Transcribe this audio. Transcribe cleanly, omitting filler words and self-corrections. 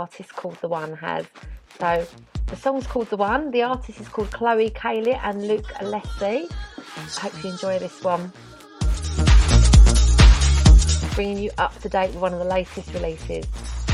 artist called The One has. So the song's called The One, the artist is called Chloe Caylett and Luke Alessi. I hope you enjoy this one. Bringing you up to date with one of the latest releases.